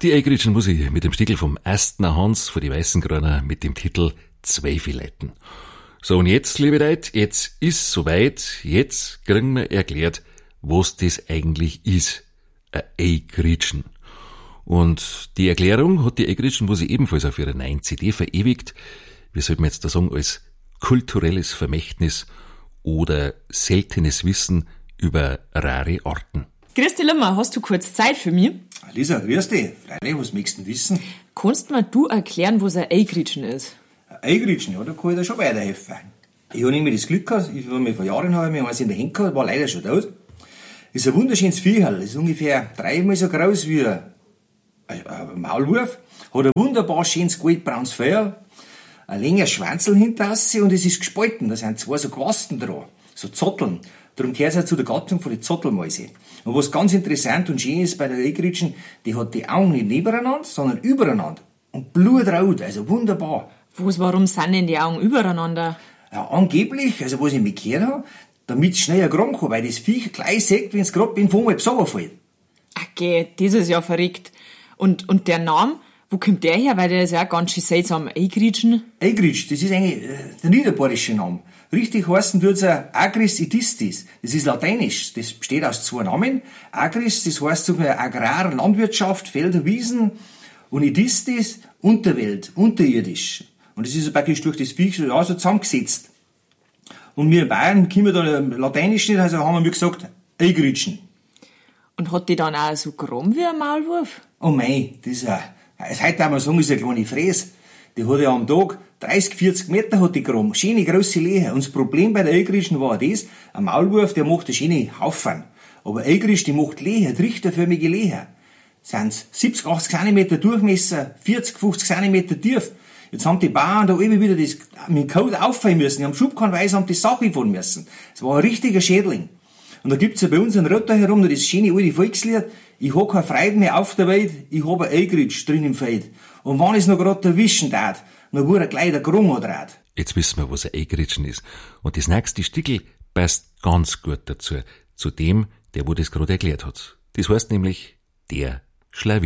Die Eigritschen muss ich mit dem Stickel vom Astner Hans von die Weißengröner mit dem Titel Zweifelleiten. So, und jetzt, liebe Leute, jetzt ist soweit, jetzt kriegen wir erklärt, was das eigentlich ist. Ein Eigritschen. Und die Erklärung hat die Eigritschen, wo sie ebenfalls auf ihrer neuen CD verewigt, wie soll man jetzt da sagen, als kulturelles Vermächtnis oder seltenes Wissen über rare Arten. Grüß dich, Limmer, hast du kurz Zeit für mich? Lisa, grüß dich. Freilich, was möchtest du wissen? Kannst mir du erklären, was ein Eigritschen ist? Ein Eigritschen, ja, da kann ich dir schon weiterhelfen. Ich habe nämlich das Glück gehabt, vor Jahren habe ich mir eins in der Hand gehabt, war leider schon tot. Das ist ein wunderschönes Viecherl, das ist ungefähr 3-mal so groß wie ein Maulwurf, hat ein wunderbar schönes goldbraunes Fell, ein länger Schwanzel hinter sich und es ist gespalten, da sind 2 so Quasten dran, so Zotteln. Darum gehört es auch zu der Gattung von den Zottelmäuse. Und was ganz interessant und schön ist bei der Eigritschen, die hat die Augen nicht nebeneinander, sondern übereinander. Und blutrot, also wunderbar. Warum sind denn die Augen übereinander? Ja, angeblich, also was ich mir gehört habe, damit es schneller krank kann, weil das Viech gleich sagt, wenn es gerade beim Fahren mal runterfällt. Okay, das ist ja verrückt. Und der Name, wo kommt der her? Weil der ist ja ganz schön seltsam. Eigritschen? Eigritsch, das ist eigentlich der niederbayerische Name. Richtig heißen tut's Agris idistis. Das ist lateinisch. Das besteht aus 2 Namen. Agris, das heißt so Agrar, Landwirtschaft, Felder, Wiesen. Und idistis, Unterwelt, unterirdisch. Und das ist praktisch durch das Viech so zusammengesetzt. Und wir in Bayern kommen da lateinisch nicht, also haben wir gesagt, Eigritschen. Und hat die dann auch so Gramm wie ein Maulwurf? Oh mei, das ist heute einmal sagen, ist eine kleine Fräse. Die hat ja am Tag 30, 40 Meter hat die Gramm. Schöne grosse Lehe. Und das Problem bei der Eigritschen war das, ein Maulwurf, der macht eine schöne Haufen. Aber Eigritsch, die macht Lehe, trichterförmige Lehe. Sind's 70, 80 cm Durchmesser, 40, 50 cm tief. Jetzt haben die Bauern da eben wieder das mit dem Code auffallen müssen. Die haben schubkarrenweise die Sache fahren müssen. Das war ein richtiger Schädling. Und da gibt's ja bei uns in Rotter herum noch das schöne alte Volkslied. Ich hab keine Freude mehr auf der Welt, ich hab ein Eigritsch drin im Feld. Und wenn ich's noch grad erwischen tat, dann wurde gleich der Grung andraht. Jetzt wissen wir, was ein Eigritschen ist. Und das nächste Stickel passt ganz gut dazu. Zu dem, der wo das gerade erklärt hat. Das heißt nämlich der Schlawittchen.